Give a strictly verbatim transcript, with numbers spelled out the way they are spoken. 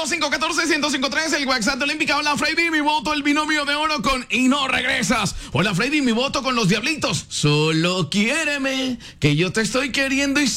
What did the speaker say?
cinco uno cuatro, uno cero cinco tres, el WhatsApp de Olímpica. Hola, Freddy, mi voto, el binomio de oro con Y no regresas. Hola, Freddy, mi voto con los Diablitos. Solo quiéreme, que yo te estoy queriendo y